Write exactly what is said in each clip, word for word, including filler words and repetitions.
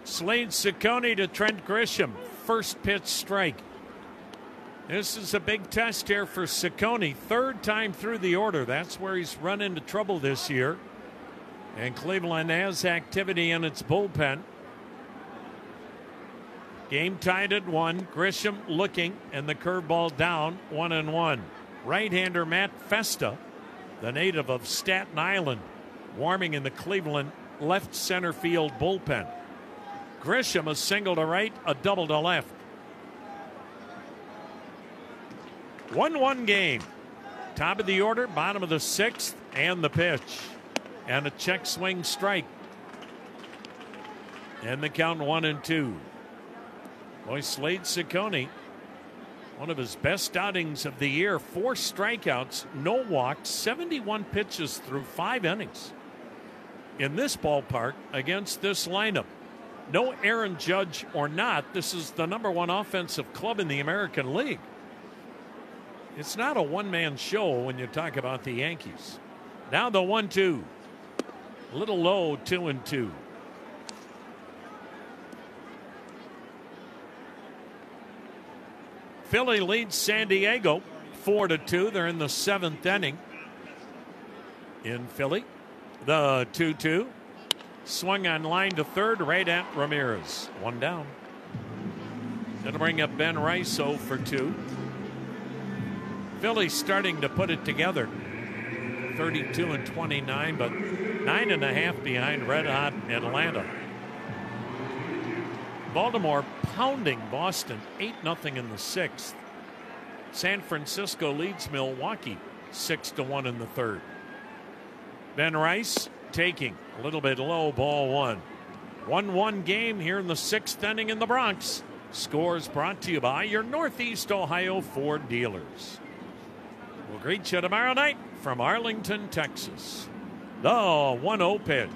Slade Ciccone to Trent Grisham. First pitch strike. This is a big test here for Ciccone. Third time through the order. That's where he's run into trouble this year. And Cleveland has activity in its bullpen. Game tied at one. Grisham looking, and the curveball down, one and one. Right-hander Matt Festa, the native of Staten Island, warming in the Cleveland left center field bullpen. Grisham a single to right, a double to left. one one game. Top of the order, bottom of the sixth, and the pitch. And a check swing strike. And the count one and two. Boy, Slade Ciccone, one of his best outings of the year. Four strikeouts, no walks, seventy-one pitches through five innings. In this ballpark against this lineup. No Aaron Judge or not, this is the number one offensive club in the American League. It's not a one-man show when you talk about the Yankees. Now the one two. A little low, two and two. Philly leads San Diego four to two. They're in the seventh inning. In Philly, the two two. Swung on line to third, right at Ramirez. One down. That'll bring up Ben Rice oh for two. Philly starting to put it together. thirty-two and twenty-nine, but nine and a half behind red hot Atlanta. Baltimore pounding Boston eight nothing in the sixth. San Francisco leads Milwaukee six to one in the third. Ben Rice taking a little bit low, ball one. one one game here in the sixth inning in the Bronx. Scores brought to you by your Northeast Ohio Ford dealers. We'll greet you tomorrow night from Arlington, Texas. The one oh pitch.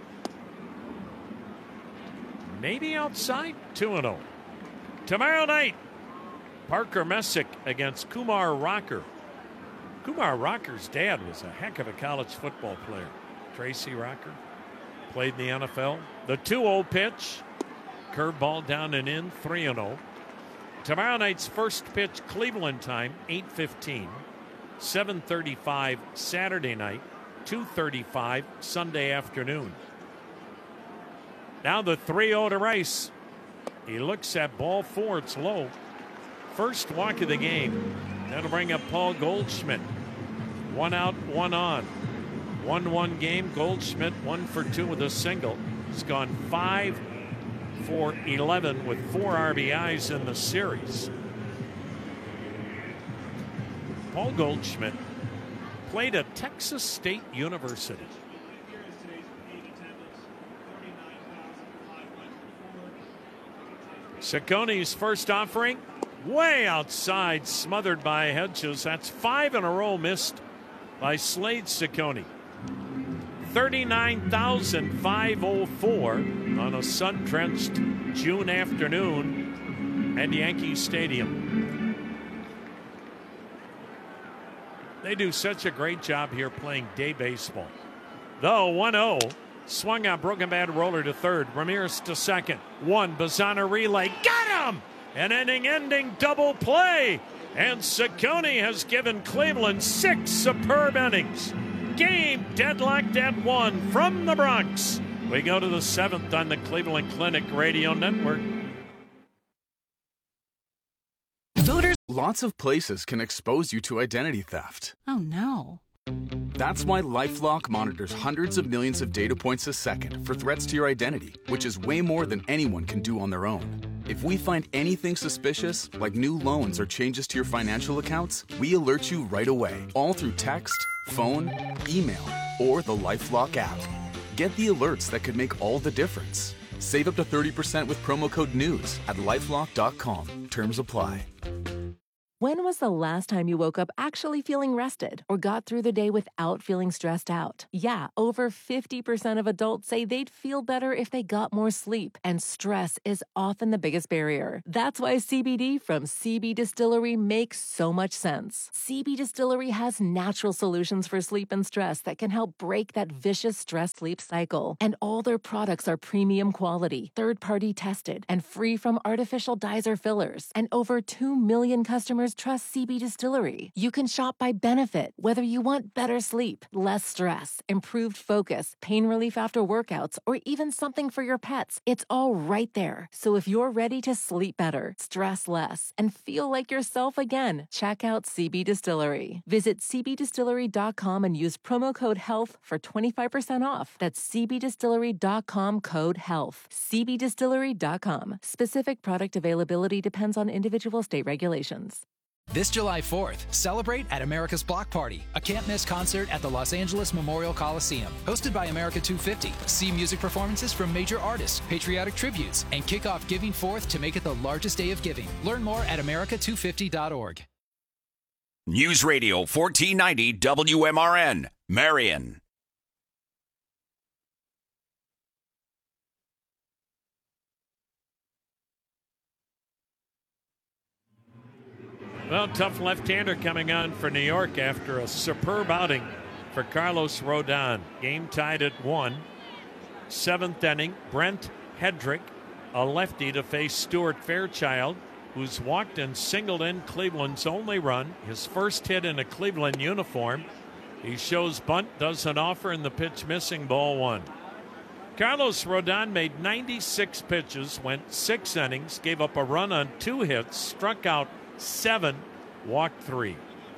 Maybe outside, two and oh. Tomorrow night, Parker Messick against Kumar Rocker. Kumar Rocker's dad was a heck of a college football player. Tracy Rocker played in the N F L. The two oh pitch. Curveball down and in, three and oh. Tomorrow night's first pitch, Cleveland time, eight fifteen. seven thirty-five Saturday night, two thirty-five Sunday afternoon. Now the three oh to Rice. He looks at ball four, it's low. First walk of the game. That'll bring up Paul Goldschmidt. One out, one on. one one game. Goldschmidt one for two with a single. He's gone five for eleven with four R B Is in the series. Paul Goldschmidt played at Texas State University. Ciccone's first offering, way outside, smothered by Hedges. That's five in a row missed by Slade Ciccone. thirty-nine thousand five hundred four on a sun-drenched June afternoon at Yankee Stadium. They do such a great job here playing day baseball. The one oh. Swung on, broken bat roller to third. Ramirez to second. One, Bazzana relay. Got him! An inning-ending double play. And Ciccone has given Cleveland six superb innings. Game deadlocked at one from the Bronx. We go to the seventh on the Cleveland Clinic Radio Network. Voters. Lots of places can expose you to identity theft. Oh, no. That's why LifeLock monitors hundreds of millions of data points a second for threats to your identity, which is way more than anyone can do on their own. If we find anything suspicious, like new loans or changes to your financial accounts, we alert you right away, all through text, phone, email, or the LifeLock app. Get the alerts that could make all the difference. Save up to thirty percent with promo code NEWS at lifelock dot com. Terms apply. When was the last time you woke up actually feeling rested or got through the day without feeling stressed out? Yeah, over fifty percent of adults say they'd feel better if they got more sleep, and stress is often the biggest barrier. That's why C B D from C B Distillery makes so much sense. C B Distillery has natural solutions for sleep and stress that can help break that vicious stress-sleep cycle. And all their products are premium quality, third-party tested, and free from artificial dyes or fillers. And over two million customers trust C B Distillery. You can shop by benefit, whether you want better sleep, less stress, improved focus, pain relief after workouts, or even something for your pets. It's all right there. So if you're ready to sleep better, stress less, and feel like yourself again, check out C B Distillery. Visit c b distillery dot com and use promo code HEALTH for twenty-five percent off. That's c b distillery dot com code HEALTH. c b distillery dot com. Specific product availability depends on individual state regulations. This July fourth, celebrate at America's Block Party, a can't-miss concert at the Los Angeles Memorial Coliseum. Hosted by America two fifty, see music performances from major artists, patriotic tributes, and kick off Giving Fourth to make it the largest day of giving. Learn more at america two fifty dot org. News Radio fourteen ninety W M R N, Marion. Well, tough left-hander coming on for New York after a superb outing for Carlos Rodon. Game tied at one. Seventh inning, Brent Hedrick, a lefty, to face Stuart Fairchild, who's walked and singled in Cleveland's only run. His first hit in a Cleveland uniform. He shows bunt, doesn't offer, and the pitch missing, ball one. Carlos Rodon made ninety-six pitches, went six innings, gave up a run on two hits, struck out seven, walked three.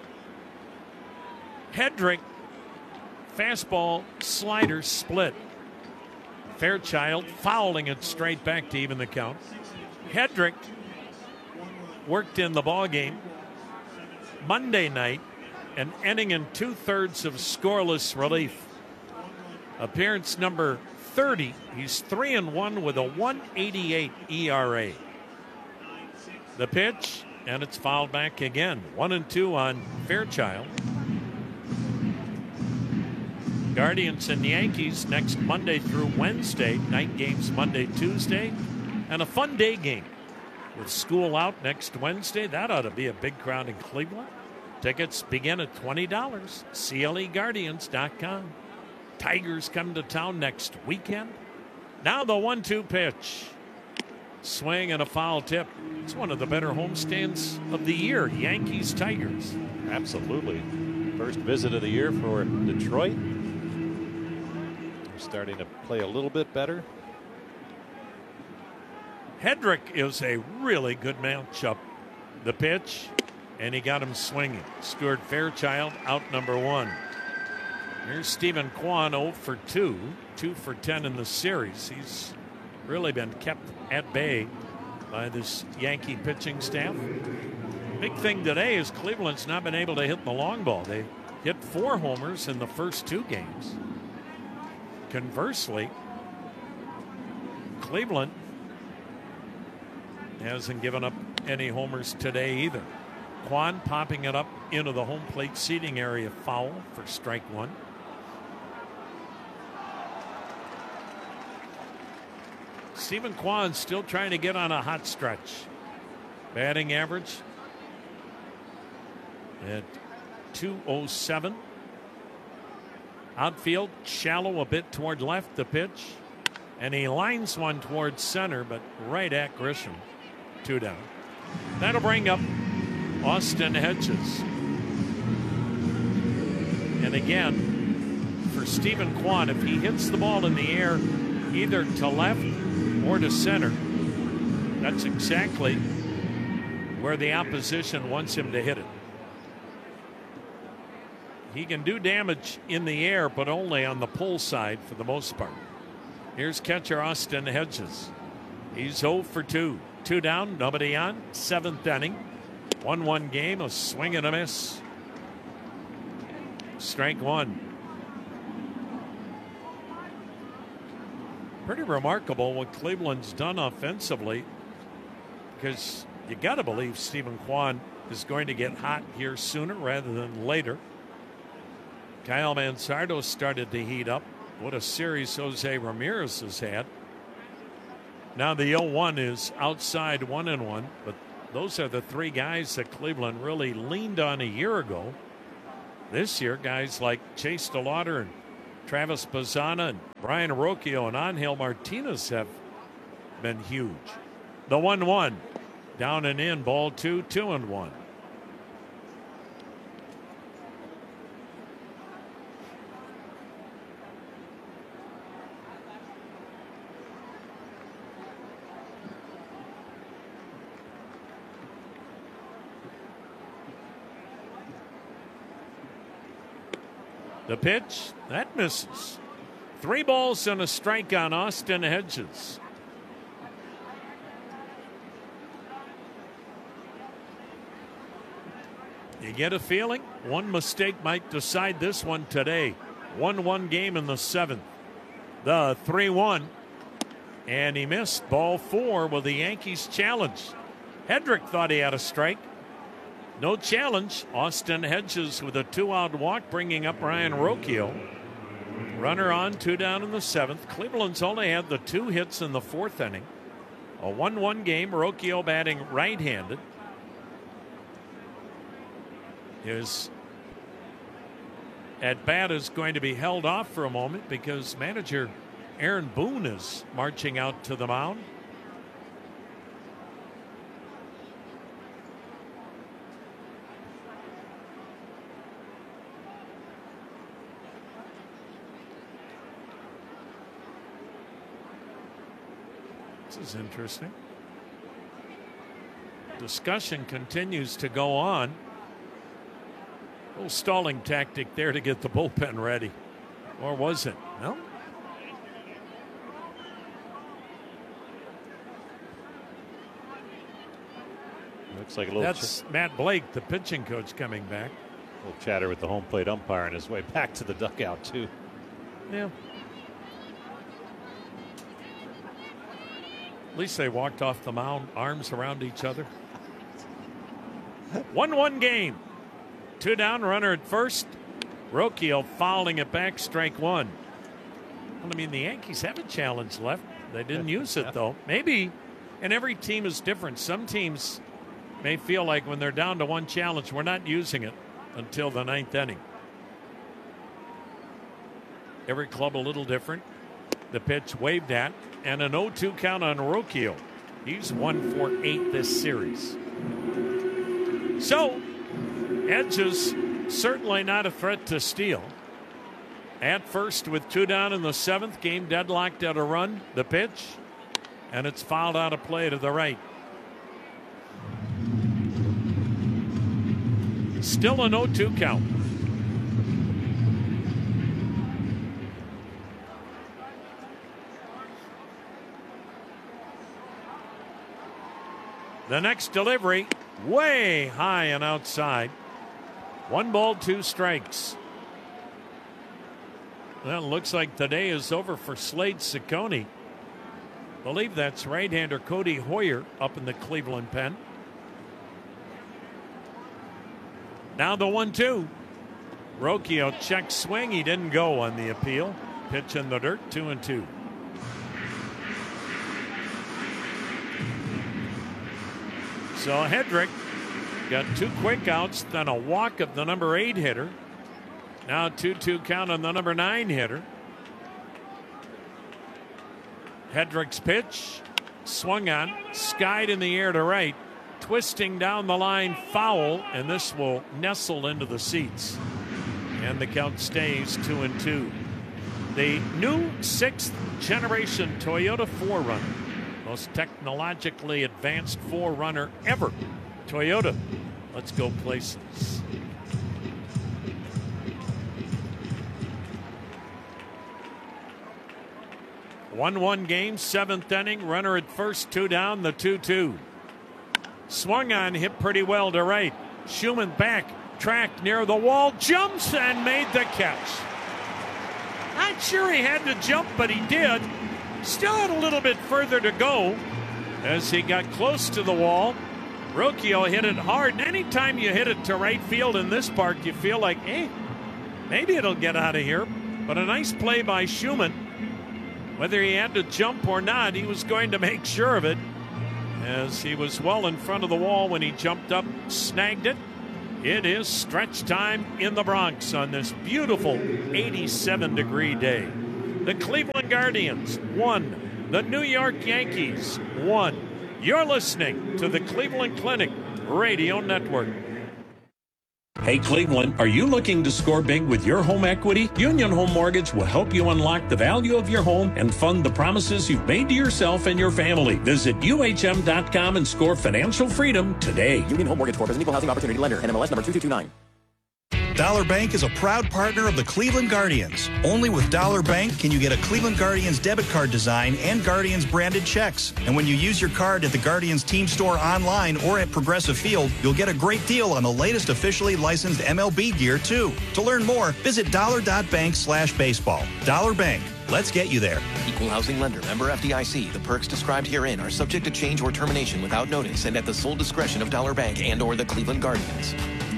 Hedrick, fastball, slider, split. Fairchild fouling it straight back to even the count. Hedrick worked in the ballgame Monday night, an inning and two-thirds of scoreless relief. Appearance number thirty. He's three and one with a one eighty-eight E R A. The pitch, and it's fouled back again. One and two on Fairchild. Guardians and Yankees next Monday through Wednesday. Night games Monday, Tuesday, and a fun day game with school out next Wednesday. That ought to be a big crowd in Cleveland. Tickets begin at twenty dollars. C L E Guardians dot com. Tigers come to town next weekend. Now the one two pitch. Swing and a foul tip. It's one of the better homestands of the year. Yankees Tigers. Absolutely. First visit of the year for Detroit. Starting to play a little bit better. Hedrick is a really good matchup. The pitch, and he got him swinging. Stuart Fairchild out number one. Here's Stephen Kwan, oh for two. two for ten in the series. He's really been kept at bay by this Yankee pitching staff. Big thing today is Cleveland's not been able to hit the long ball. They hit four homers in the first two games. Conversely, Cleveland hasn't given up any homers today either. Kwan popping it up into the home plate seating area, foul for strike one. Stephen Kwan still trying to get on a hot stretch. Batting average at two oh seven. Outfield shallow a bit toward left, the pitch. And he lines one towards center, but right at Grisham. Two down. That'll bring up Austin Hedges. And again, for Stephen Kwan, if he hits the ball in the air either to left or to center, that's exactly where the opposition wants him to hit it. He can do damage in the air, but only on the pull side for the most part. Here's catcher Austin Hedges. He's oh for two. Two down, nobody on. Seventh inning. one one game, a swing and a miss. Strike one. Pretty remarkable what Cleveland's done offensively, because you got to believe Stephen Kwan is going to get hot here sooner rather than later. Kyle Manzardo started to heat up. What a series Jose Ramirez has had. Now the oh one is outside one and one, but those are the three guys that Cleveland really leaned on a year ago. This year, guys like Chase DeLauder and Travis Bazzana and Brian Rocchio and Angel Martinez have been huge. The one one, down and in, ball two, two and one. The pitch, that misses. Three balls and a strike on Austin Hedges. You get a feeling one mistake might decide this one today. one one game in the seventh. The three one. And he missed ball four with the Yankees challenge. Hedrick thought he had a strike. No challenge. Austin Hedges with a two-out walk, bringing up Ryan Rocchio. Runner on, two down in the seventh. Cleveland's only had the two hits in the fourth inning. A one one game. Rocchio batting right-handed. His at-bat is going to be held off for a moment because manager Aaron Boone is marching out to the mound. This is interesting. Discussion continues to go on. A little stalling tactic there to get the bullpen ready. Or was it? No. Looks like a little. That's ch- Matt Blake, the pitching coach, coming back. A little chatter with the home plate umpire on his way back to the dugout, too. Yeah. At least they walked off the mound, arms around each other. one one game. Two down, runner at first. Rocchio fouling it back, strike one. Well, I mean, the Yankees have a challenge left. They didn't use it, though. Maybe, and every team is different. Some teams may feel like when they're down to one challenge, we're not using it until the ninth inning. Every club a little different. The pitch waved at, and an oh two count on Rocchio. He's one for eight this series. So, Hedges certainly not a threat to steal. At first with two down in the seventh, game deadlocked at a run. The pitch, and it's fouled out of play to the right. Still an oh two count. The next delivery, way high and outside. One ball, two strikes. Well, looks like the day is over for Slade Ciccone. Believe that's right-hander Cody Hoyer up in the Cleveland pen. Now the one two. Rocchio check swing. He didn't go on the appeal. Pitch in the dirt, two and two. So Hedrick got two quick outs, then a walk of the number eight hitter. Now two two count on the number nine hitter. Hedrick's pitch, swung on, skied in the air to right, twisting down the line, foul, and this will nestle into the seats. And the count stays two and two. The new sixth generation Toyota four runner. Most technologically advanced four runner ever. Toyota, let's go places. one one game, seventh inning, runner at first, two down, the two two. Swung on, hit pretty well to right. Schumann back, tracked near the wall, jumps and made the catch. Not sure he had to jump, but he did. Still had a little bit further to go as he got close to the wall. Rocchio hit it hard. And anytime you hit it to right field in this park, you feel like, hey, maybe it'll get out of here. But a nice play by Schumann. Whether he had to jump or not, he was going to make sure of it, as he was well in front of the wall when he jumped up, snagged it. It is stretch time in the Bronx on this beautiful eighty-seven degree day. The Cleveland Guardians won. The New York Yankees won. You're listening to the Cleveland Clinic Radio Network. Hey Cleveland, are you looking to score big with your home equity? Union Home Mortgage will help you unlock the value of your home and fund the promises you've made to yourself and your family. Visit U H M dot com and score financial freedom today. Union Home Mortgage Corp is an equal housing opportunity lender. N M L S number two two two nine. Dollar Bank is a proud partner of the Cleveland Guardians. Only with Dollar Bank can you get a Cleveland Guardians debit card design and Guardians branded checks. And when you use your card at the Guardians team store online or at Progressive Field, you'll get a great deal on the latest officially licensed M L B gear, too. To learn more, visit dollar.bank slash baseball. Dollar Bank. Let's get you there. Equal housing lender. Member F D I C. The perks described herein are subject to change or termination without notice and at the sole discretion of Dollar Bank and or the Cleveland Guardians.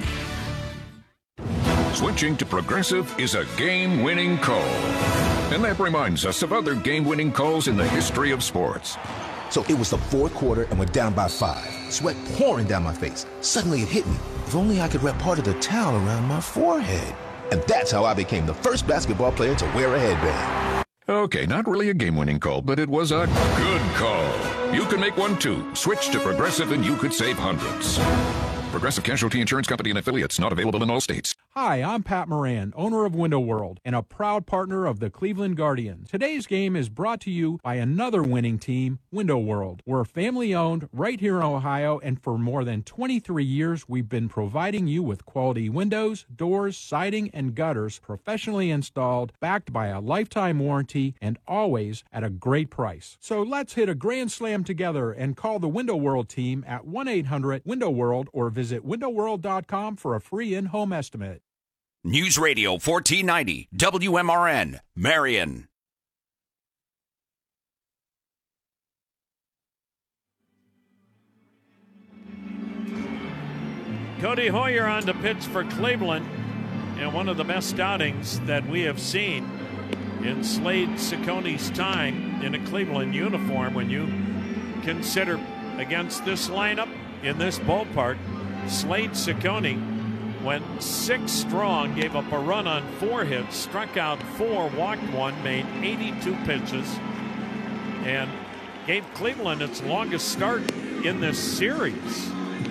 Switching to Progressive is a game-winning call. And that reminds us of other game-winning calls in the history of sports. So it was the fourth quarter and we're down by five. Sweat pouring down my face. Suddenly it hit me. If only I could wrap part of the towel around my forehead. And that's how I became the first basketball player to wear a headband. Okay, not really a game-winning call, but it was a good call. You can make one too. Switch to Progressive and you could save hundreds. Progressive Casualty Insurance Company and affiliates, not available in all states. Hi, I'm Pat Moran, owner of Window World and a proud partner of the Cleveland Guardians. Today's game is brought to you by another winning team, Window World. We're family-owned right here in Ohio, and for more than twenty-three years, we've been providing you with quality windows, doors, siding, and gutters professionally installed, backed by a lifetime warranty, and always at a great price. So let's hit a grand slam together and call the Window World team at one eight hundred window world or visit window world dot com for a free in-home estimate. News Radio fourteen ninety, W M R N, Marion. Cody Hoyer on to pitch for Cleveland, and one of the best outings that we have seen in Slade Cecconi's time in a Cleveland uniform. When you consider against this lineup in this ballpark, Slade Cecconi went six strong, gave up a run on four hits, struck out four, walked one, made eighty-two pitches, and gave Cleveland its longest start in this series.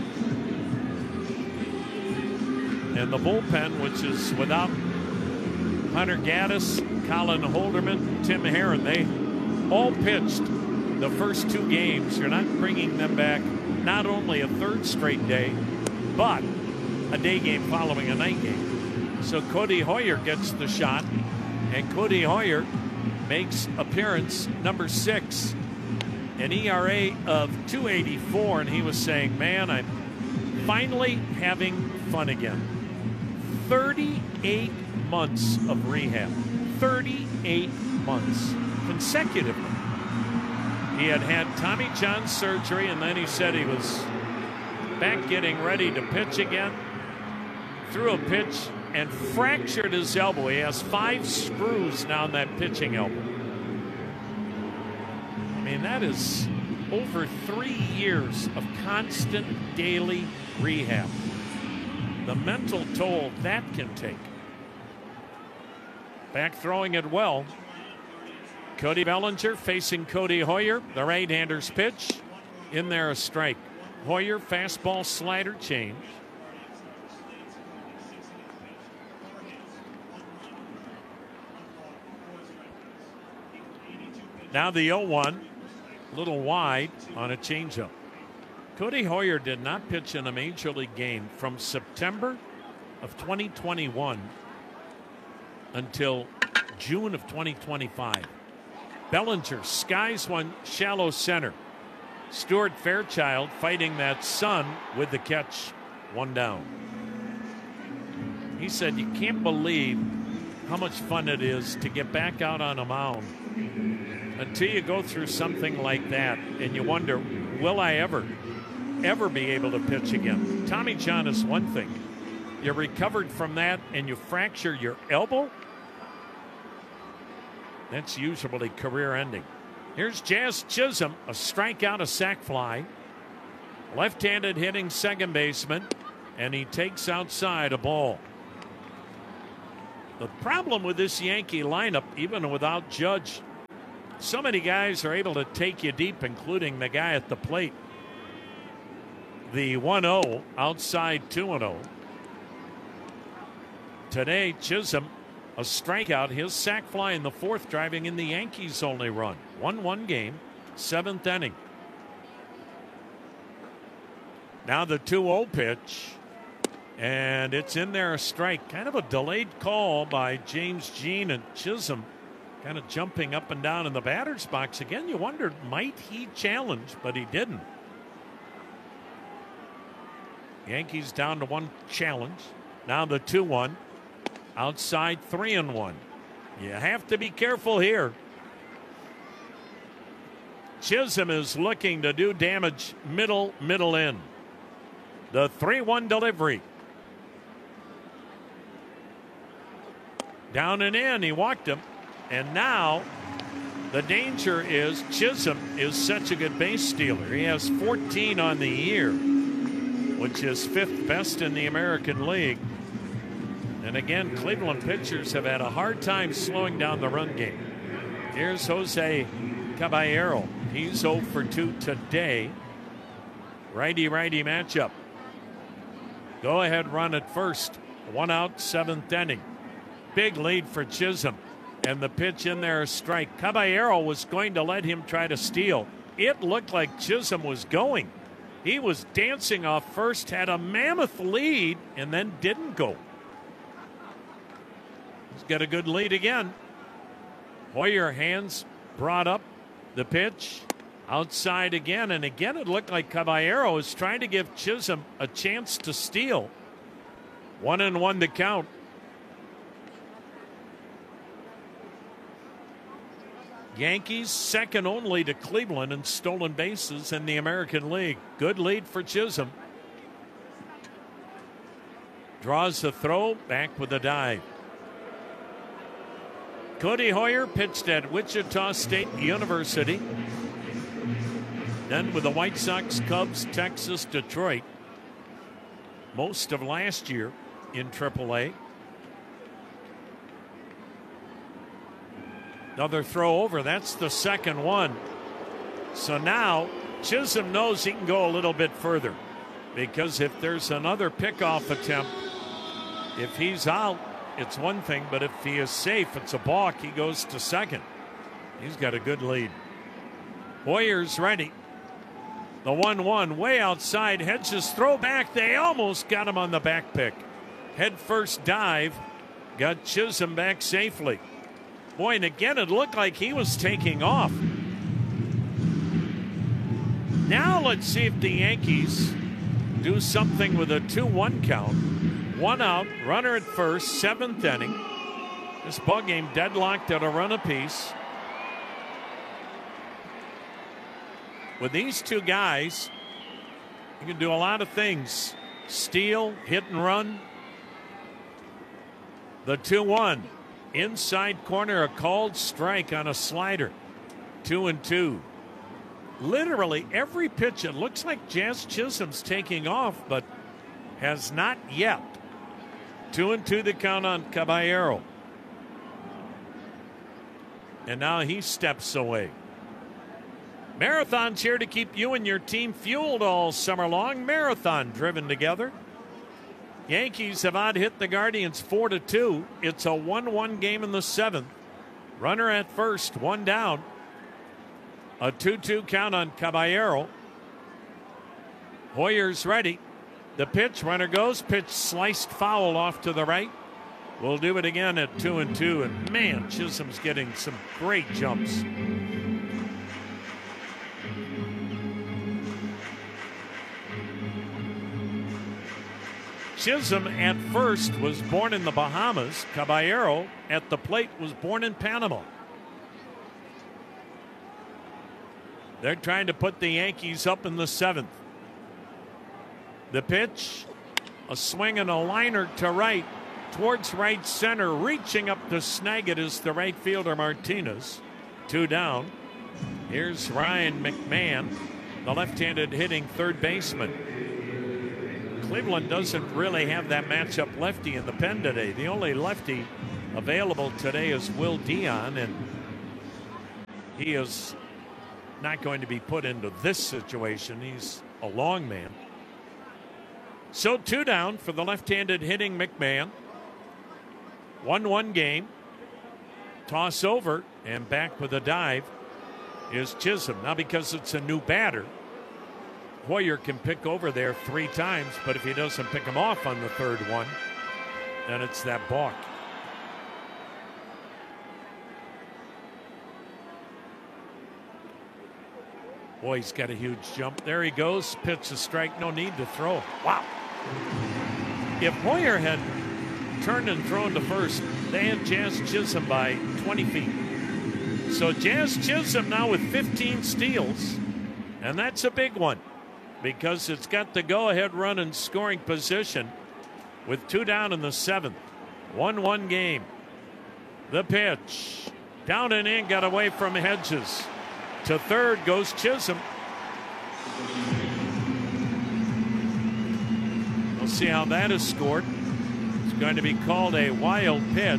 And the bullpen, which is without Hunter Gaddis, Colin Holderman, Tim Herron, they all pitched the first two games. You're not bringing them back not only a third straight day, but a day game following a night game. So Cody Hoyer gets the shot, and Cody Hoyer makes appearance number six, an E R A of two eighty-four, and he was saying, man, I'm finally having fun again. thirty-eight months of rehab. thirty-eight months consecutively. He had had Tommy John surgery, and then he said he was back getting ready to pitch again. Threw a pitch and fractured his elbow. He has five screws now in that pitching elbow. I mean, that is over three years of constant daily rehab. The mental toll that can take. Back throwing it well. Cody Bellinger facing Cody Hoyer. The right-hander's pitch. In there, a strike. Hoyer, fastball, slider, change. Now the oh one, a little wide on a changeup. Cody Hoyer did not pitch in a major league game from September of twenty twenty-one until June of twenty twenty-five. Bellinger skies one shallow center. Stuart Fairchild fighting that sun with the catch, one down. He said, you can't believe how much fun it is to get back out on a mound until you go through something like that and you wonder, will I ever ever be able to pitch again. Tommy John is one thing. You recovered from that and you fracture your elbow, that's usually career ending. Here's Jazz Chisholm, a strikeout, a sac fly. Left-handed hitting second baseman, and he takes outside a ball. The problem with this Yankee lineup, even without Judge, so many guys are able to take you deep, including the guy at the plate. The one oh outside two and oh. Today, Chisholm, a strikeout, his sac fly in the fourth, driving in the Yankees' only run. one one game, seventh inning. Now the two oh pitch, and it's in there, a strike. Kind of a delayed call by James Jean, and Chisholm kind of jumping up and down in the batter's box. Again, you wondered, might he challenge, but he didn't. Yankees down to one challenge. Now the two one. Outside three and one. You have to be careful here. Chisholm is looking to do damage middle, middle in. The three one delivery. Down and in, he walked him. And now the danger is Chisholm is such a good base stealer. He has fourteen on the year, which is fifth best in the American League. And again, Cleveland pitchers have had a hard time slowing down the run game. Here's Jose Caballero. He's oh for two today. Righty-righty matchup. Go ahead run at first. One out, seventh inning. Big lead for Chisholm. And the pitch in there, a strike. Caballero was going to let him try to steal. It looked like Chisholm was going. He was dancing off first, had a mammoth lead, and then didn't go. He's got a good lead again. Hoyer, hands brought up. The pitch outside again. And again, it looked like Caballero is trying to give Chisholm a chance to steal. One and one to count. Yankees second only to Cleveland in stolen bases in the American League. Good lead for Chisholm. Draws the throw, back with a dive. Cody Hoyer pitched at Wichita State University. Then with the White Sox, Cubs, Texas, Detroit. Most of last year in triple A. Another throw over. That's the second one. So now Chisholm knows he can go a little bit further, because if there's another pickoff attempt, if he's out, it's one thing, but if he is safe, it's a balk. He goes to second. He's got a good lead. Hoyer's ready. The one one way outside. Hedges throw back. They almost got him on the back pick. Head first dive. Got Chisholm back safely. Boy, and again, it looked like he was taking off. Now let's see if the Yankees do something with a two one count. One out, runner at first, seventh inning. This ball game deadlocked at a run apiece. With these two guys, you can do a lot of things. Steal, hit and run. The two one. Inside corner, a called strike on a slider. Two and two. Literally every pitch, it looks like Jazz Chisholm's taking off, but has not yet. Two and two the count on Caballero. And now he steps away. Marathon's here to keep you and your team fueled all summer long. Marathon driven together. Yankees have out-hit the Guardians four to two. It's a one one game in the seventh. Runner at first, one down. A two two count on Caballero. Hoyer's ready. The pitch, runner goes, pitch sliced foul off to the right. We'll do it again at two and two. And man, Chisholm's getting some great jumps. Chisholm at first was born in the Bahamas. Caballero at the plate was born in Panama. They're trying to put the Yankees up in the seventh. The pitch, a swing and a liner to right, towards right center, reaching up to snag it is the right fielder Martinez. Two down. Here's Ryan McMahon, the left-handed hitting third baseman. Cleveland doesn't really have that matchup lefty in the pen today. The only lefty available today is Will Dion, and he is not going to be put into this situation. He's a long man. So two down for the left-handed hitting McMahon. one one game. Toss over, and back with a dive is Chisholm. Now, because it's a new batter, Hoyer can pick over there three times, but if he doesn't pick him off on the third one, then it's that balk. Boy, he's got a huge jump. There he goes. Pitch a strike. No need to throw. Wow. If Hoyer had turned and thrown to first, they had Jazz Chisholm by twenty feet. So Jazz Chisholm now with fifteen steals, and that's a big one because it's got the go-ahead run in scoring position with two down in the seventh. one one game. The pitch. Down and in, got away from Hedges. To third goes Chisholm. We'll see how that is scored. It's going to be called a wild pitch.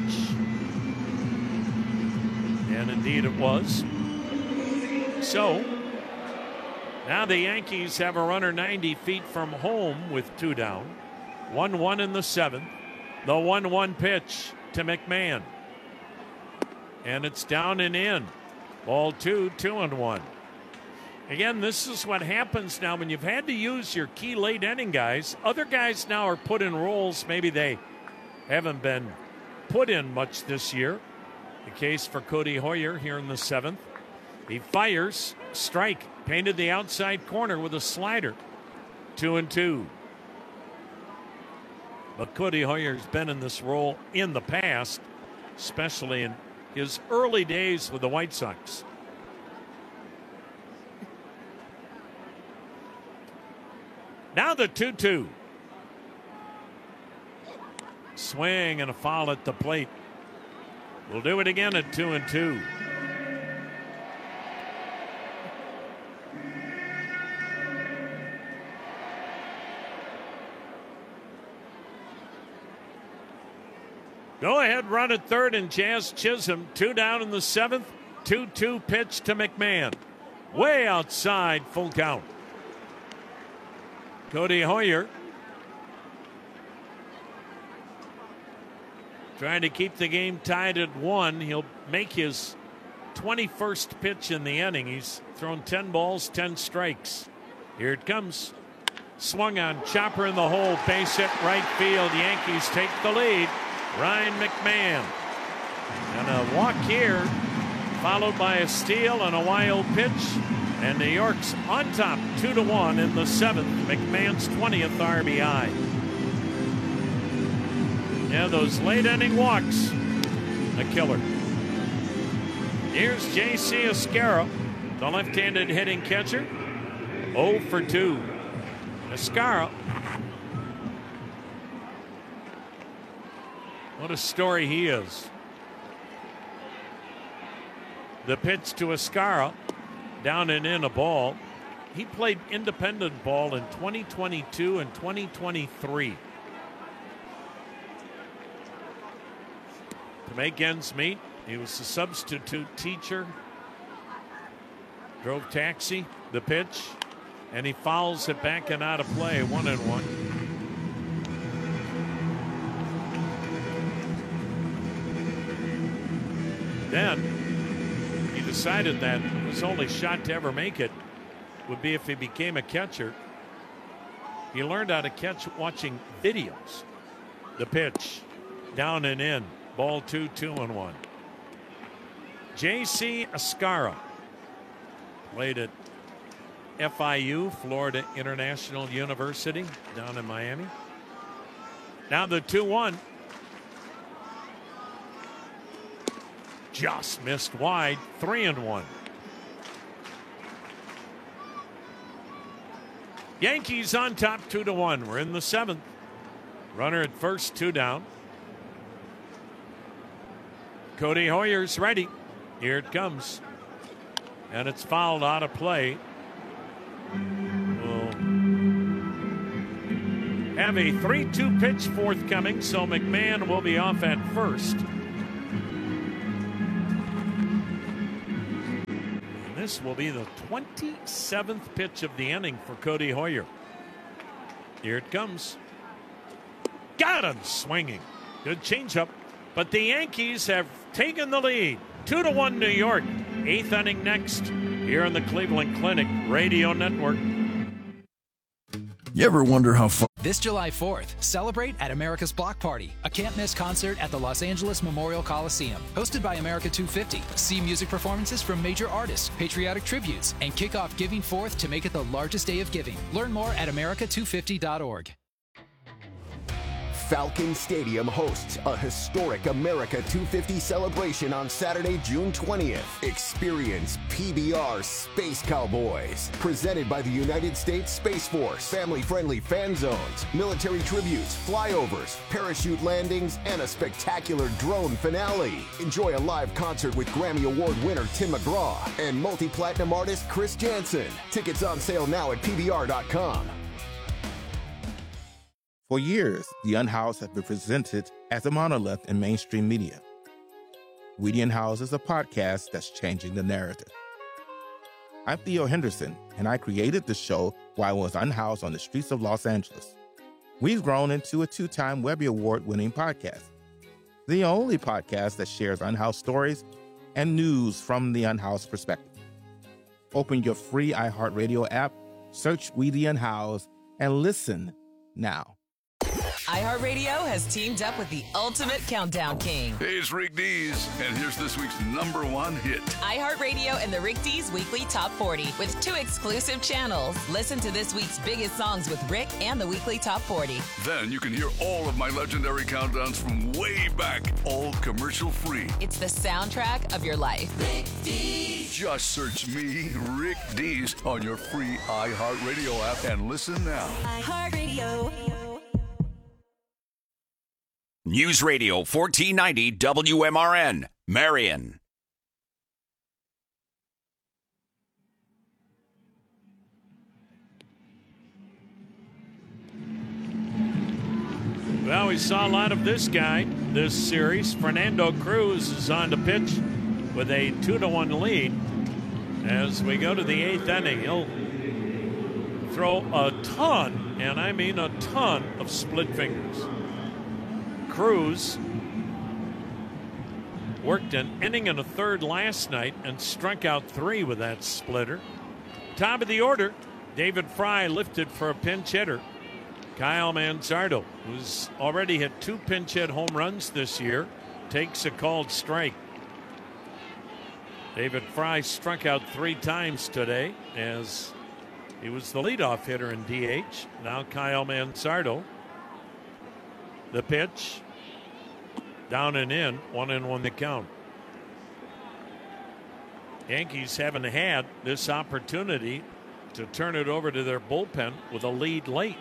And indeed it was. So now the Yankees have a runner ninety feet from home with two down. one one in the seventh. The one one pitch to McMahon. And it's down and in. Ball two, two and one. Again, this is what happens now when you've had to use your key late inning guys. Other guys now are put in roles maybe they haven't been put in much this year. The case for Cody Hoyer here in the seventh. He fires, strike, painted the outside corner with a slider. Two and two. But Cody Hoyer's been in this role in the past, especially in his early days with the White Sox. Now the two two. Swing and a foul at the plate. We'll do it again at two and two. Go ahead, run at third, and Jazz Chisholm, two down in the seventh. two two pitch to McMahon. Way outside, full count. Cody Hoyer trying to keep the game tied at one. He'll make his twenty-first pitch in the inning. He's thrown ten balls, ten strikes. Here it comes. Swung on, chopper in the hole, base hit right field. Yankees take the lead. Ryan McMahon. And a walk here, followed by a steal and a wild pitch. And New York's on top, two to one in the seventh. McMahon's twentieth R B I. Yeah, those late inning walks, a killer. Here's J C Escarra, the left-handed hitting catcher. oh for two. Escarra. What a story he is. The pitch to Escarra. Down and in, a ball. He played independent ball in twenty twenty-two and twenty twenty-three. To make ends meet, he was a substitute teacher. Drove taxi, the pitch, and he fouls it back and out of play, one and one. Then he decided that his only shot to ever make it would be if he became a catcher. He learned how to catch watching videos. The pitch, down and in. Ball two, two and one. J C Escarra played at F I U, Florida International University, down in Miami. Now the two one. Just missed wide, three and one. Yankees on top two to one. We're in the seventh. Runner at first, two down. Cody Hoyer's ready. Here it comes. And it's fouled out of play. We'll have a three two pitch forthcoming, so McMahon will be off at first. And this will be the twenty-seventh pitch of the inning for Cody Hoyer. Here it comes. Got him swinging. Good changeup. But the Yankees have taken the lead. Two to one New York. Eighth inning next here on the Cleveland Clinic Radio Network. You ever wonder how fun? This July fourth, celebrate at America's Block Party, a can't-miss concert at the Los Angeles Memorial Coliseum. Hosted by America two fifty. See music performances from major artists, patriotic tributes, and kick off Giving Fourth to make it the largest day of giving. Learn more at america two fifty dot org. Falcon Stadium hosts a historic America two fifty celebration on Saturday, June twentieth. Experience P B R Space Cowboys, presented by the United States Space Force. Family-friendly fan zones, military tributes, flyovers, parachute landings, and a spectacular drone finale. Enjoy a live concert with Grammy Award winner Tim McGraw and multi-platinum artist Chris Jansen. Tickets on sale now at P B R dot com. For years, The Unhoused has been presented as a monolith in mainstream media. We the Unhoused is a podcast that's changing the narrative. I'm Theo Henderson, and I created the show while I was unhoused on the streets of Los Angeles. We've grown into a two-time Webby Award-winning podcast, the only podcast that shares unhoused stories and news from the unhoused perspective. Open your free iHeartRadio app, search We the Unhoused, and listen now. iHeartRadio has teamed up with the ultimate countdown king. Hey, it's Rick Dees, and here's this week's number one hit. iHeartRadio and the Rick Dees Weekly Top forty with two exclusive channels. Listen to this week's biggest songs with Rick and the Weekly Top forty. Then you can hear all of my legendary countdowns from way back, all commercial free. It's the soundtrack of your life. Rick Dees. Just search me, Rick Dees, on your free iHeartRadio app and listen now. iHeartRadio. News Radio fourteen ninety W M R N, Marion. Well, we saw a lot of this guy this series. Fernando Cruz is on the pitch with a two to one lead. As we go to the eighth inning, he'll throw a ton, and I mean a ton, of split fingers. Cruz worked an inning and a third last night and struck out three with that splitter. Top of the order, David Fry lifted for a pinch hitter. Kyle Manzardo, who's already hit two pinch hit home runs this year, takes a called strike. David Fry struck out three times today as he was the leadoff hitter in D H. Now Kyle Manzardo. The pitch, down and in, one and one the count. Yankees haven't had this opportunity to turn it over to their bullpen with a lead late.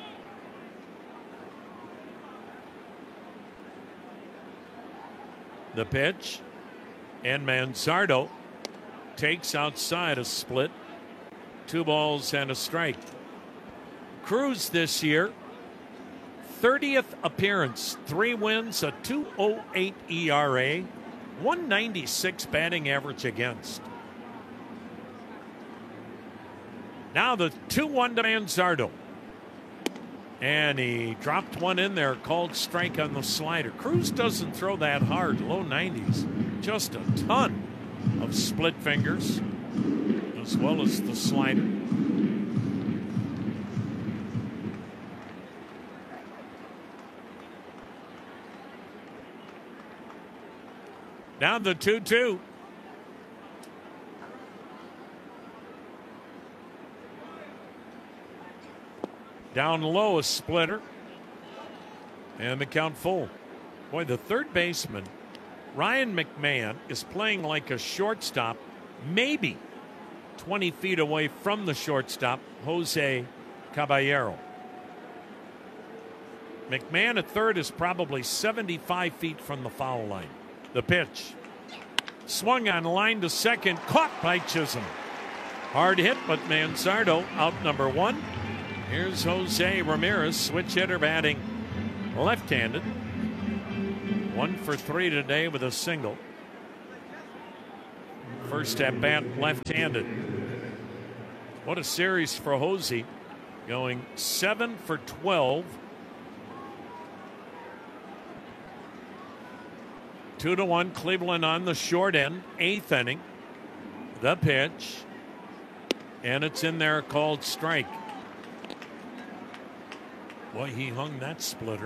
The pitch, and Manzardo takes outside a split. Two balls and a strike. Cruz this year, thirtieth appearance, three wins, a two oh eight E R A, one ninety-six batting average against. Now the two one to Manzardo. And he dropped one in there, called strike on the slider. Cruz doesn't throw that hard, low nineties. Just a ton of split fingers, as well as the slider. Now the two two. Down low, a splitter. And the count full. Boy, the third baseman, Ryan McMahon, is playing like a shortstop, maybe twenty feet away from the shortstop, Jose Caballero. McMahon at third is probably seventy-five feet from the foul line. The pitch. Swung on line to second. Caught by Chisholm. Hard hit, but Manzardo out number one. Here's Jose Ramirez, switch hitter batting left-handed. One for three today with a single. First at bat left-handed. What a series for Jose. Going seven for twelve. Two to one, Cleveland on the short end. Eighth inning. The pitch. And it's in there, called strike. Boy, he hung that splitter.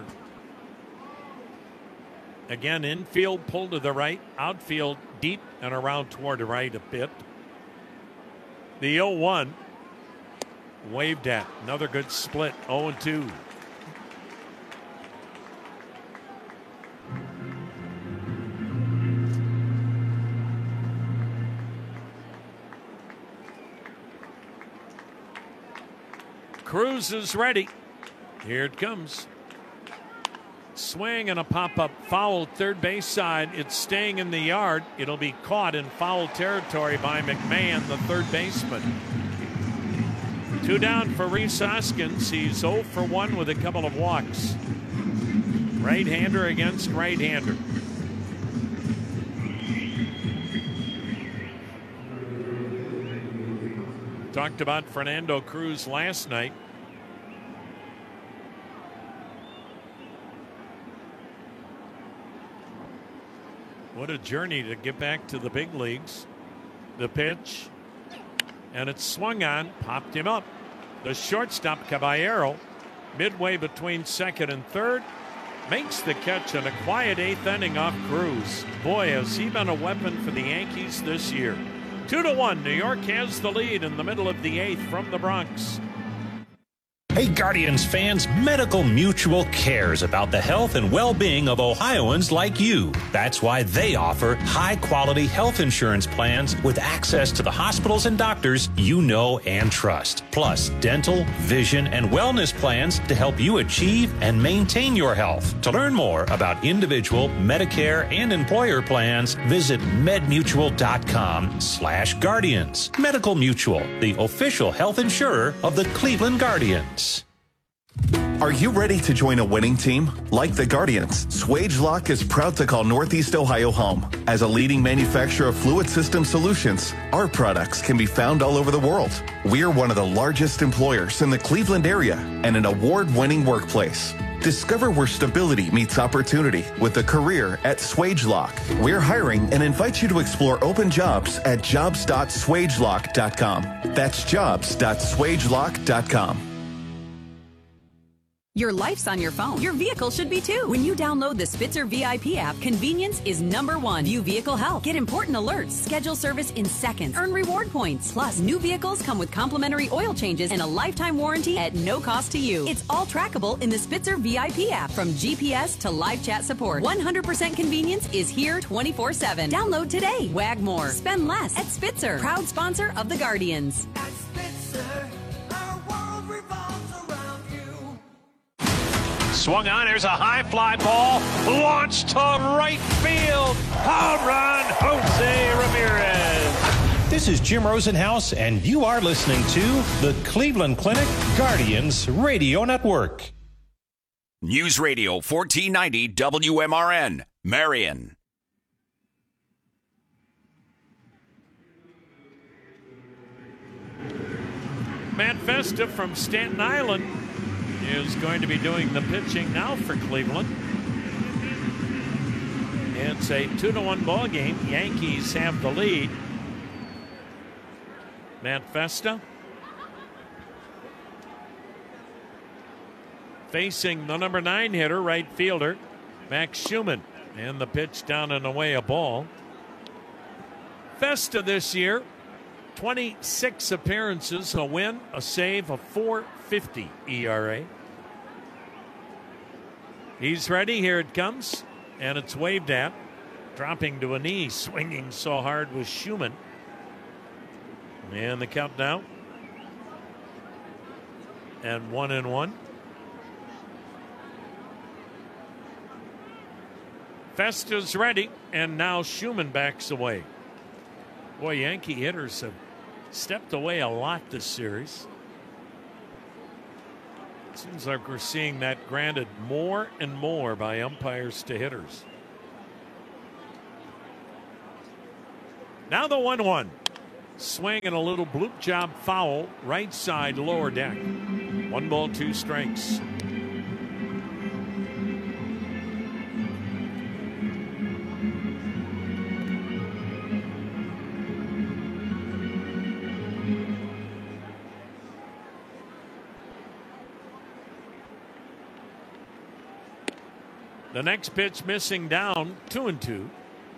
Again, infield pulled to the right. Outfield deep and around toward the right a bit. The oh one. Waved at. Another good split. oh and two. Cruz is ready. Here it comes. Swing and a pop-up foul third base side. It's staying in the yard. It'll be caught in foul territory by McMahon, the third baseman. Two down for Rhys Hoskins. He's oh for one with a couple of walks. Right-hander against right-hander. Talked about Fernando Cruz last night. What a journey to get back to the big leagues. The pitch. And it's swung on. Popped him up. The shortstop, Caballero, midway between second and third, makes the catch in a quiet eighth inning off Cruz. Boy, has he been a weapon for the Yankees this year. Two to one. New York has the lead in the middle of the eighth from the Bronx. Hey, Guardians fans, Medical Mutual cares about the health and well-being of Ohioans like you. That's why they offer high-quality health insurance plans with access to the hospitals and doctors you know and trust. Plus, dental, vision, and wellness plans to help you achieve and maintain your health. To learn more about individual, Medicare, and employer plans, visit medmutual.com slash guardians. Medical Mutual, the official health insurer of the Cleveland Guardians. Are you ready to join a winning team? Like the Guardians, Swagelok is proud to call Northeast Ohio home. As a leading manufacturer of fluid system solutions, our products can be found all over the world. We're one of the largest employers in the Cleveland area and an award-winning workplace. Discover where stability meets opportunity with a career at Swagelok. We're hiring and invite you to explore open jobs at jobs dot swagelok dot com. That's jobs dot swagelok dot com. Your life's on your phone. Your vehicle should be too. When you download the Spitzer V I P app, convenience is number one. View vehicle health. Get important alerts. Schedule service in seconds. Earn reward points. Plus, new vehicles come with complimentary oil changes and a lifetime warranty at no cost to you. It's all trackable in the Spitzer V I P app. From G P S to live chat support, one hundred percent convenience is here twenty-four seven. Download today. Wag more. Spend less at Spitzer. Proud sponsor of the Guardians. At Spitzer, our world revolves around you. Swung on, there's a high fly ball, launched to right field. Home run, Jose Ramirez. This is Jim Rosenhaus, and you are listening to the Cleveland Clinic Guardians Radio Network. News Radio fourteen ninety W M R N, Marion. Matt Festa from Staten Island is going to be doing the pitching now for Cleveland. It's a two to one ball game. Yankees have the lead. Matt Festa facing the number nine hitter, right fielder, Max Schumann. And the pitch down and away, a ball. Festa this year, twenty-six appearances, a win, a save, a four fifty E R A. He's ready. Here it comes. And it's waved at. Dropping to a knee. Swinging so hard was Schumann. And the count now And one and one. Festa's ready, and now Schumann backs away. Boy, Yankee hitters have stepped away a lot this series. Seems like we're seeing that granted more and more by umpires to hitters. Now the one one. Swing and a little bloop job foul, right side lower deck. One ball, two strikes. The next pitch missing down, two and two.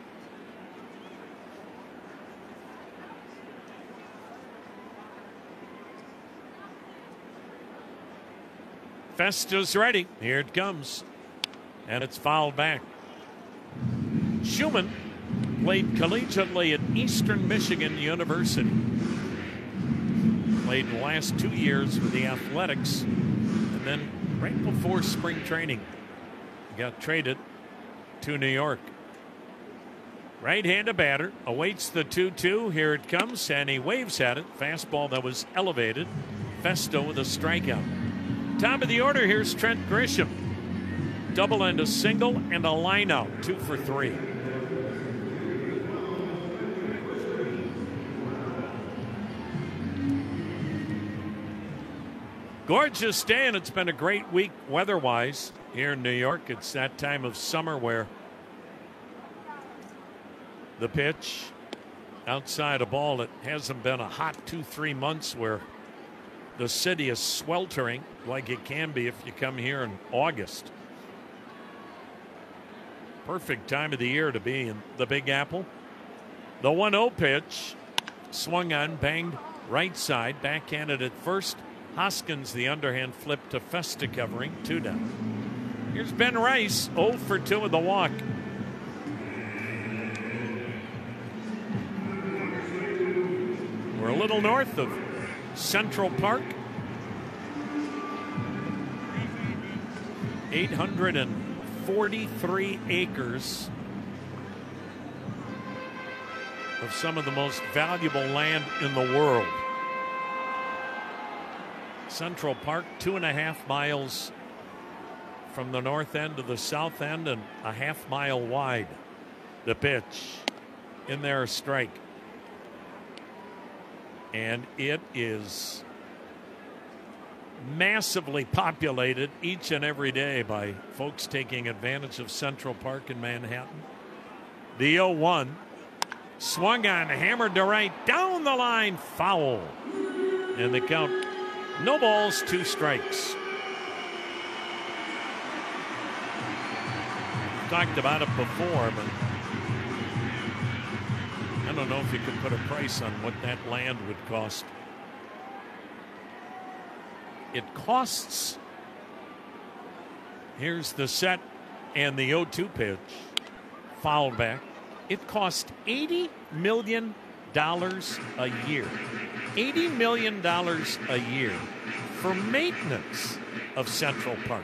Festa's ready. Here it comes. And it's fouled back. Schumann played collegiately at Eastern Michigan University. Played the last two years with the Athletics. And then right before spring training, got traded to New York. Right-handed batter awaits the two two. Here it comes, and he waves at it. Fastball that was elevated. Festa with a strikeout. Top of the order, here's Trent Grisham. Double and a single and a line out. Two for three. Gorgeous day, and it's been a great week weather-wise here in New York. It's that time of summer where the pitch outside a ball, it hasn't been a hot two, three months where the city is sweltering like it can be if you come here in August. Perfect time of the year to be in the Big Apple. The one oh pitch swung on, banged right side, backhanded at first. Hoskins, the underhand flip to Festa covering, two down. Here's Ben Rice, oh for two with the walk. We're a little north of Central Park. eight hundred forty-three acres of some of the most valuable land in the world. Central Park, two and a half miles from the north end to the south end and a half mile wide. The pitch in there, a strike. And it is massively populated each and every day by folks taking advantage of Central Park in Manhattan. The oh one swung on, hammered to right, down the line, foul. And the count, no balls, two strikes. Talked about it before, but I don't know if you could put a price on what that land would cost. It costs. Here's the set and the oh two pitch. Fouled back. It cost eighty million dollars a year. eighty million dollars a year for maintenance of Central Park.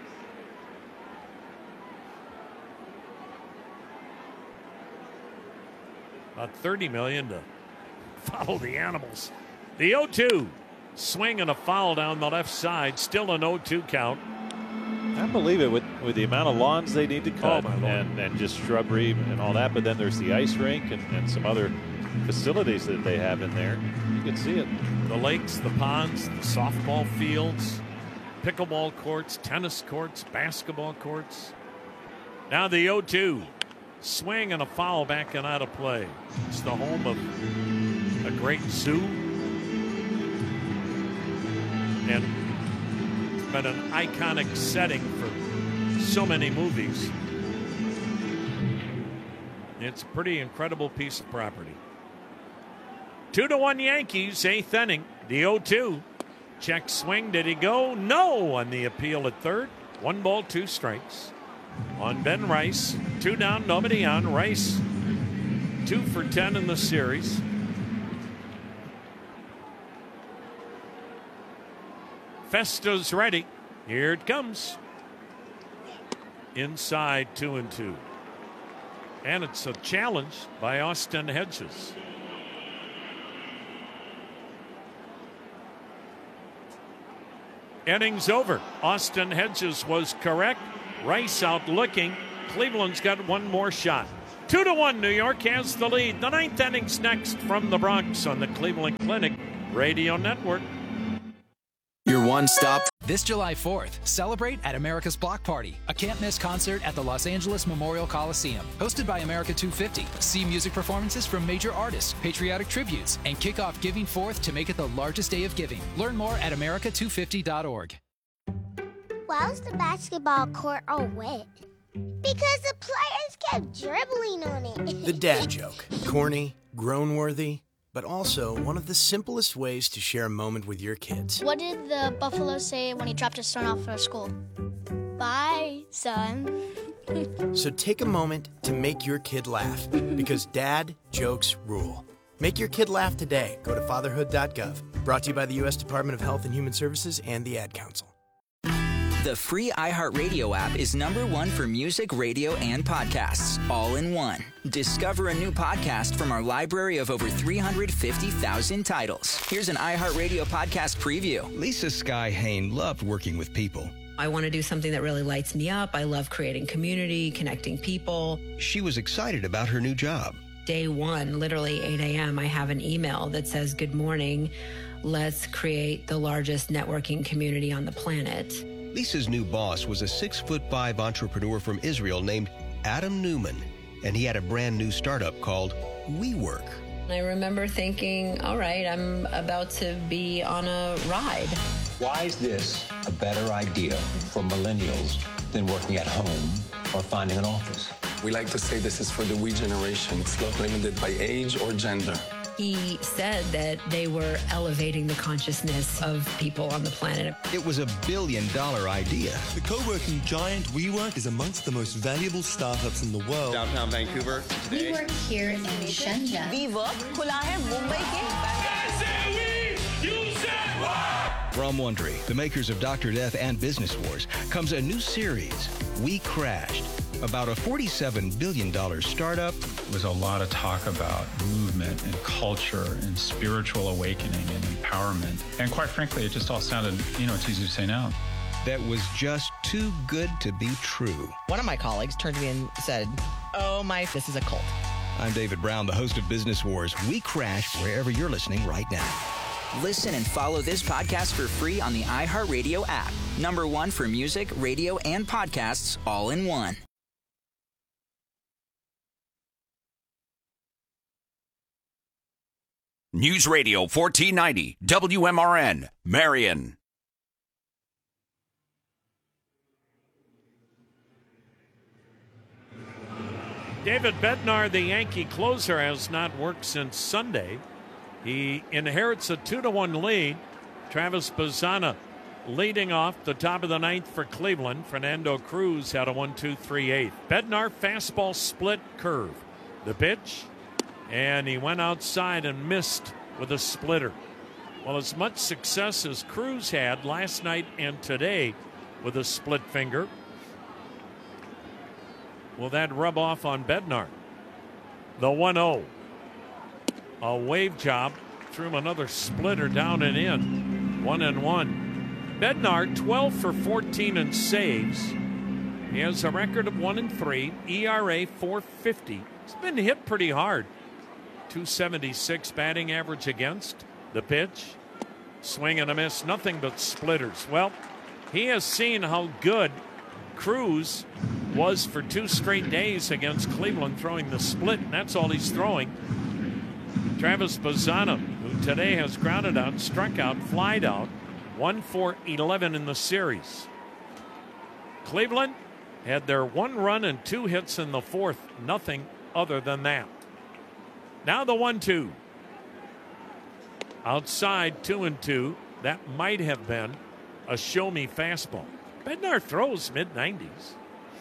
About thirty million dollars to follow the animals. The oh two. Swing and a foul down the left side. Still an oh two count. I believe it with, with the amount of lawns they need to cut oh and, and just shrubbery and all that. But then there's the ice rink and, and some other facilities that they have in there. You can see it. The lakes, the ponds, the softball fields, pickleball courts, tennis courts, basketball courts. Now the oh two. Swing and a foul back and out of play. It's the home of a great zoo. And it's been an iconic setting for so many movies. It's a pretty incredible piece of property. Two to one Yankees, eighth inning. The oh two. Check swing. Did he go? No on the appeal at third. One ball, two strikes. On Ben Rice. Two down, nobody on. Rice, two for ten in the series. Festa's ready. Here it comes. Inside two and two. And it's a challenge by Austin Hedges. Innings over. Austin Hedges was correct. Rice out looking. Cleveland's got one more shot. Two to one, New York has the lead. The ninth inning's next from the Bronx on the Cleveland Clinic Radio Network. Your one stop. This July fourth, celebrate at America's Block Party, a can't-miss concert at the Los Angeles Memorial Coliseum. Hosted by America two fifty. See music performances from major artists, patriotic tributes, and kick off Giving Fourth to make it the largest day of giving. Learn more at America two fifty dot org. Why was the basketball court all wet? Because the players kept dribbling on it. The dad joke. Corny, groan-worthy, but also one of the simplest ways to share a moment with your kids. What did the buffalo say when he dropped his son off at school? Bye, son. So take a moment to make your kid laugh, because dad jokes rule. Make your kid laugh today. Go to fatherhood dot gov. Brought to you by the U S Department of Health and Human Services and the Ad Council. The free iHeartRadio app is number one for music, radio, and podcasts, all in one. Discover a new podcast from our library of over three hundred fifty thousand titles. Here's an iHeartRadio podcast preview. Lisa Sky Hain loved working with people. I want to do something that really lights me up. I love creating community, connecting people. She was excited about her new job. Day one, literally eight a.m., I have an email that says, "Good morning. Let's create the largest networking community on the planet." Lisa's new boss was a six foot five entrepreneur from Israel named Adam Newman, and he had a brand new startup called WeWork. I remember thinking, all right, I'm about to be on a ride. Why is this a better idea for millennials than working at home or finding an office? We like to say this is for the we generation. It's not limited by age or gender. He said that they were elevating the consciousness of people on the planet. It was a billion dollar idea. The co-working giant WeWork is amongst the most valuable startups in the world. Downtown Vancouver today. We work here in Shenzhen. WeWork खुला है मुंबई के. From Wondery, the makers of Doctor Death and Business Wars, comes a new series, We Crashed, about a forty-seven billion dollars startup. There was a lot of talk about movement and culture and spiritual awakening and empowerment. And quite frankly, it just all sounded, you know, it's easy to say now. That was just too good to be true. One of my colleagues turned to me and said, "Oh my, this is a cult." I'm David Brown, the host of Business Wars. We Crashed wherever you're listening right now. Listen and follow this podcast for free on the iHeartRadio app. Number one for music, radio, and podcasts, all in one. News Radio fourteen ninety, W M R N, Marion. David Bednar, the Yankee closer, has not worked since Sunday. He inherits a two to one lead. Travis Bazzana leading off the top of the ninth for Cleveland. Fernando Cruz had a one two three eighth. Bednar fastball split curve. The pitch, and he went outside and missed with a splitter. Well, as much success as Cruz had last night and today with a split finger, will that rub off on Bednar? The one oh. A wave job, threw him another splitter down and in. One and one. Bednar twelve for fourteen in saves. He has a record of one and three, E R A four fifty. He's been hit pretty hard. two seventy-six batting average against. The pitch, swing and a miss, nothing but splitters. Well, he has seen how good Cruz was for two straight days against Cleveland, throwing the split, and that's all he's throwing. Travis Bazzana, who today has grounded out, struck out, flied out, one for eleven in the series. Cleveland had their one run and two hits in the fourth, nothing other than that. Now the one two. Outside, two and two. That might have been a show me fastball. Bednar throws mid nineties.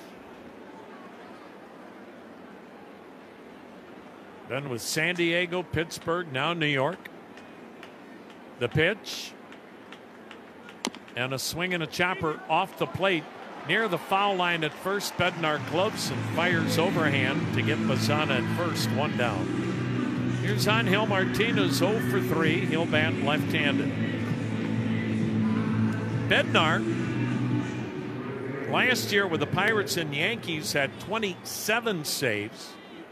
Then with San Diego, Pittsburgh, now New York. The pitch. And a swing and a chopper off the plate near the foul line at first. Bednar gloves and fires overhand to get Bazana at first, one down. Here's Angel Martinez, oh for three. He'll bat left-handed. Bednar, last year with the Pirates and Yankees, had twenty-seven saves.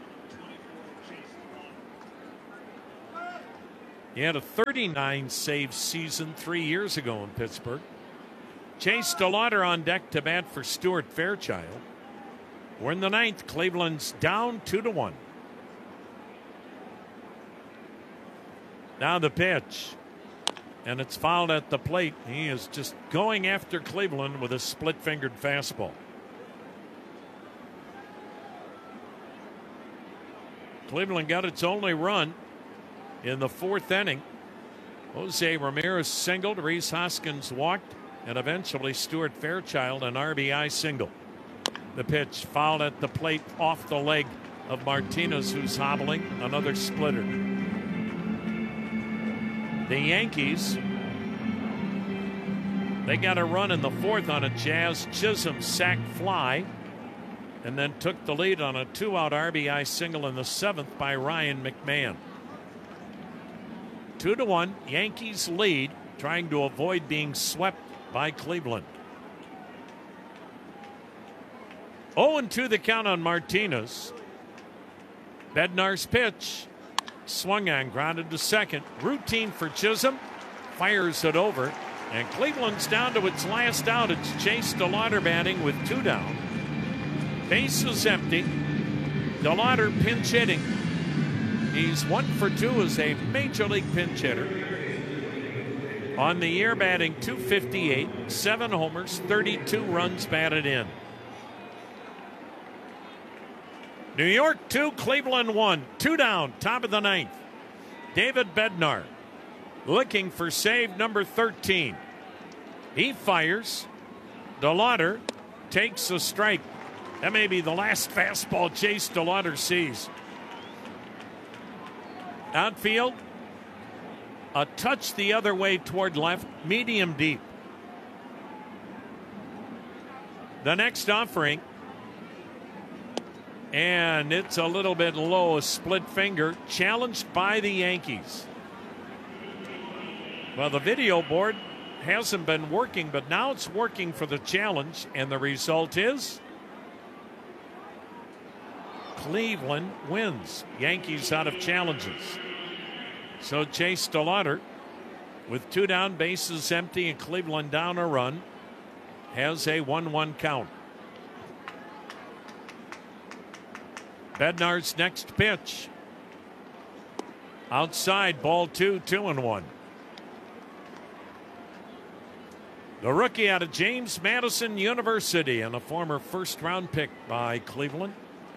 He had a thirty-nine save season three years ago in Pittsburgh. Chase DeLauder on deck to bat for Stuart Fairchild. We're in the ninth. Cleveland's down two to one. Now the pitch. And it's fouled at the plate. He is just going after Cleveland with a split-fingered fastball. Cleveland got its only run in the fourth inning. Jose Ramirez singled, Rhys Hoskins walked, and eventually Stuart Fairchild an R B I single. The pitch fouled at the plate off the leg of Martinez, who's hobbling. Another splitter. The Yankees, they got a run in the fourth on a Jazz Chisholm sac fly, and then took the lead on a two-out R B I single in the seventh by Ryan McMahon. Two to one, Yankees lead, trying to avoid being swept by Cleveland. oh and two the count on Martinez. Bednar's pitch. Swung on, grounded to second. Routine for Chisholm. Fires it over. And Cleveland's down to its last out. It's Chase DeLauder batting with two down. Bases empty. DeLauder pinch hitting. He's one for two as a major league pinch hitter. On the year, batting two fifty-eight, seven homers, thirty-two runs batted in. New York two, Cleveland one. Two down, top of the ninth. David Bednar looking for save number thirteen. He fires. DeLauder takes a strike. That may be the last fastball Chase DeLauder sees. Outfield, a touch the other way toward left, medium deep. The next offering, and it's a little bit low, a split finger, challenged by the Yankees. Well, the video board hasn't been working, but now it's working for the challenge, and the result is Cleveland wins. Yankees out of challenges. So Chase DeLauder, with two down, bases empty, and Cleveland down a run, has a one one count. Bednar's next pitch. Outside, ball two, two and one. The rookie out of James Madison University and a former first round pick by Cleveland.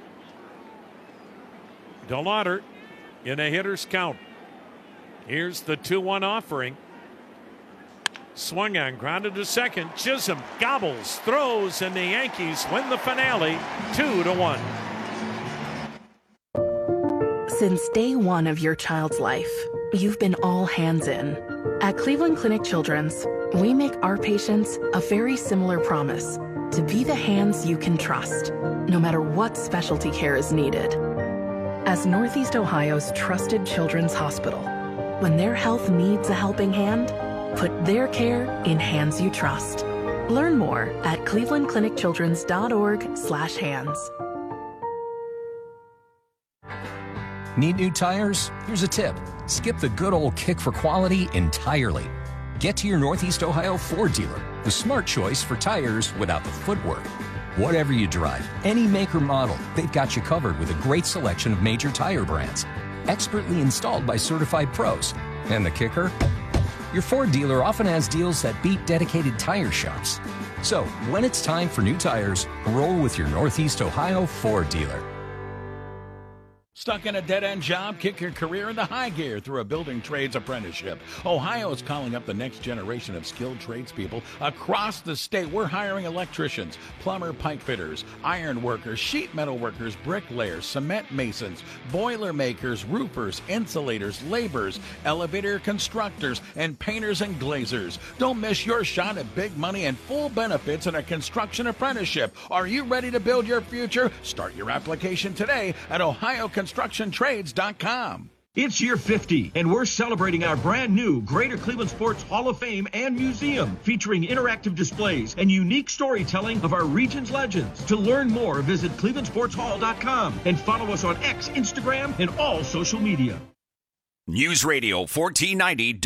DeLauder in a hitter's count. Here's the two one offering. Swung on, grounded to second. Chisholm gobbles, throws, and the Yankees win the finale two to one. Since day one of your child's life, you've been all hands in. At Cleveland Clinic Children's, we make our patients a very similar promise to be the hands you can trust, no matter what specialty care is needed. As Northeast Ohio's trusted children's hospital, when their health needs a helping hand, put their care in hands you trust. Learn more at cleveland clinic children's dot org slash hands. Need new tires? Here's a tip. Skip the good old kick for quality entirely. Get to your Northeast Ohio Ford dealer, the smart choice for tires without the footwork. Whatever you drive, any make or model, they've got you covered with a great selection of major tire brands. Expertly installed by certified pros. And the kicker? Your Ford dealer often has deals that beat dedicated tire shops. So, when it's time for new tires, roll with your Northeast Ohio Ford dealer. Stuck in a dead-end job? Kick your career into high gear through a building trades apprenticeship. Ohio is calling up the next generation of skilled tradespeople across the state. We're hiring electricians, plumber pipe fitters, iron workers, sheet metal workers, bricklayers, cement masons, boiler makers, roofers, insulators, laborers, elevator constructors, and painters and glazers. Don't miss your shot at big money and full benefits in a construction apprenticeship. Are you ready to build your future? Start your application today at Ohio Construction Trades dot com. It's year fifty, and we're celebrating our brand new Greater Cleveland Sports Hall of Fame and Museum, featuring interactive displays and unique storytelling of our region's legends. To learn more, visit Cleveland Sports Hall dot com and follow us on X, Instagram, and all social media. News Radio fourteen ninety